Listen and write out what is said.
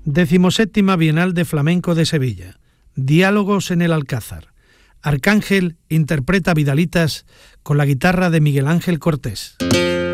17ª Bienal de Flamenco de Sevilla. Diálogos en el Alcázar. Arcángel interpreta Vidalitas con la guitarra de Miguel Ángel Cortés.